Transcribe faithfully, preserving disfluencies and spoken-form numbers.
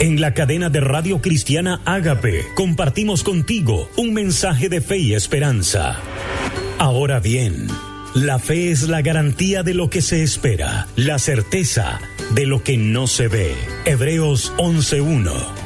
En la cadena de Radio Cristiana Ágape compartimos contigo un mensaje de fe y esperanza. Ahora bien, la fe es la garantía de lo que se espera, la certeza de lo que no se ve. Hebreos once uno.